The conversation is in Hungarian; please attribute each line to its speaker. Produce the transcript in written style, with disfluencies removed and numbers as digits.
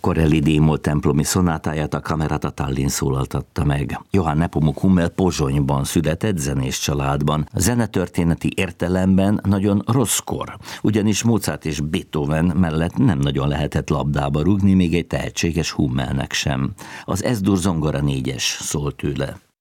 Speaker 1: Corelli D-moll templomi szonátáját a Camerata Tallinn szólaltatta meg. Johann Nepomuk Hummel Pozsonyban született zenés családban. A zenetörténeti értelemben nagyon rosszkor, ugyanis Mozart és Beethoven mellett nem nagyon lehetett labdába rúgni, még egy tehetséges Hummelnek sem. Az S-dur zongora 4-es szólt tőle.